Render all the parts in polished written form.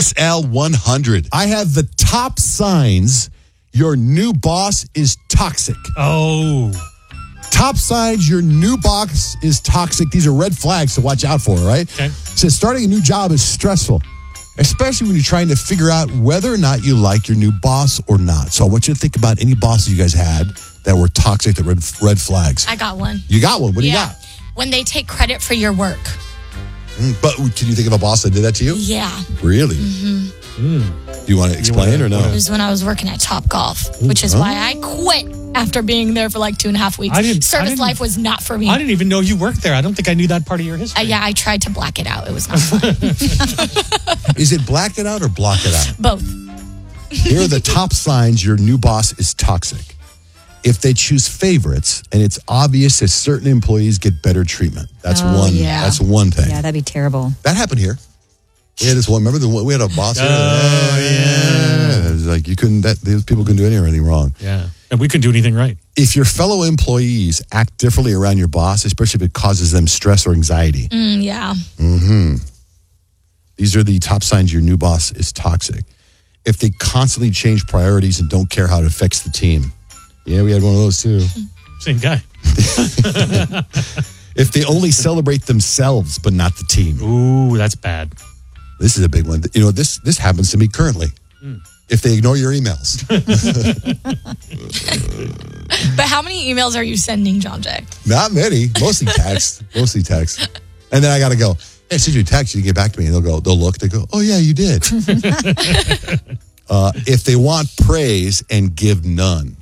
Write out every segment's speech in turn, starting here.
SL100. I have the top signs your new boss is toxic. Oh. Top signs your new boss is toxic. These are red flags to watch out for, right? Okay. It says starting a new job is stressful, especially when you're trying to figure out whether or not you like your new boss or not. So I want you to think about any bosses you guys had that were toxic, that red flags. I got one. You got one. What do you got? When they take credit for your work. But can you think of a boss that did that to you? Yeah. Really? Do you want to explain or no? It was when I was working at Top Golf, which is why I quit after being there for like 2.5 weeks. Service life was not for me. I didn't even know you worked there. I don't think I knew that part of your history. Yeah, I tried to black it out. It was not fun. Is it black it out or block it out? Both. Here are the top signs your new boss is toxic. If they choose favorites and it's obvious that certain employees get better treatment. That's one. yeah. That's one thing. Yeah, that'd be terrible. That happened here. We had this one. Remember we had a boss here? yeah. It was like these people couldn't do anything wrong. Yeah. And we couldn't do anything right. If your fellow employees act differently around your boss, especially if it causes them stress or anxiety. Yeah. These are the top signs your new boss is toxic. If they constantly change priorities and don't care how it affects the team. Yeah, we had one of those too. Same guy. If they only celebrate themselves but not the team. Ooh, that's bad. This is a big one. You know, this happens to me currently. If they ignore your emails. But how many emails are you sending, John Jay? Not many. Mostly text. And then I got to go, hey, I sent you a text. You can get back to me. And they'll look. They go, oh, yeah, you did. If they want praise and give none.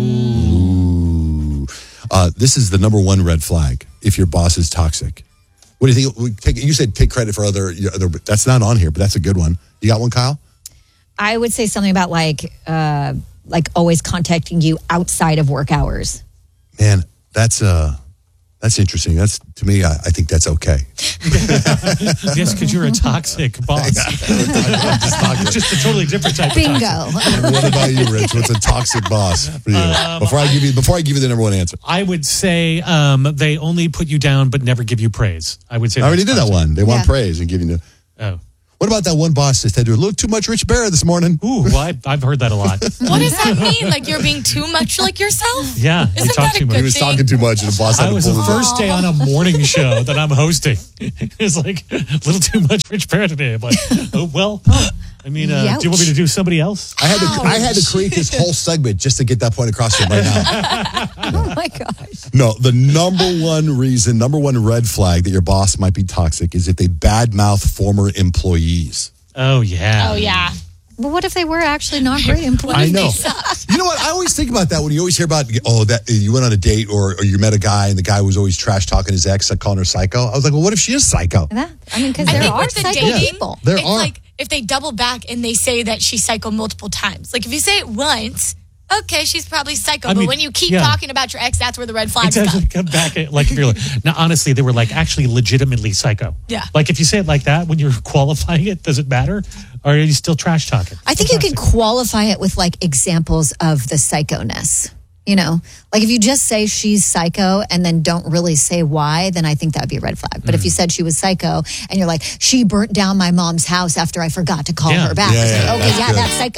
Ooh. This is the number one red flag if your boss is toxic. What do you think? You said take credit for other. That's not on here, but that's a good one. You got one, Kyle? I would say something about like always contacting you outside of work hours. Man, that's interesting. That's to me. I think that's okay. Yes, because you're a toxic boss. Just a totally different type. Bingo. Of toxic. What about you, Rich? What's a toxic boss for you? Before I give you the number one answer, I would say they only put you down but never give you praise. I would say I already did that one. They want praise and giving you. Oh. What about that one boss that said, "A little too much Rich Barrett this morning"? Ooh, well, I've heard that a lot. What does that mean? Like you're being too much like yourself? Yeah, Isn't talk that a too much. good He was thing? talking too much, and the boss had I to was pull the him first day on a morning show that I'm hosting. It's like a little too much Rich Barrett today. I'm like, oh well. I mean, do you want me to do somebody else? I had to create this whole segment just to get that point across to him right now. Oh my gosh. No, the number one red flag that your boss might be toxic is if they badmouth former employees. Oh yeah. Oh yeah. Well, what if they were actually not great employees? I know. You know what? I always think about that when you always hear about, that you went on a date or you met a guy and the guy was always trash talking his ex, like calling her psycho. I was like, well, what if she is psycho? Because there are psycho people. There it's are. like if they double back and they say that she's psycho multiple times. Like if you say it once, okay, she's probably psycho. But when you keep talking about your ex, that's where the red flags come back. Like if you're like, now honestly, they were like actually legitimately psycho. Yeah. Like if you say it like that when you're qualifying it, does it matter? Or are you still trash talking? I think you can qualify it with like examples of the psychoness. You know, like if you just say she's psycho and then don't really say why, then I think that would be a red flag. But if you said she was psycho and you're like, she burnt down my mom's house after I forgot to call her back. Yeah, It's like, that's okay, good. that's psycho.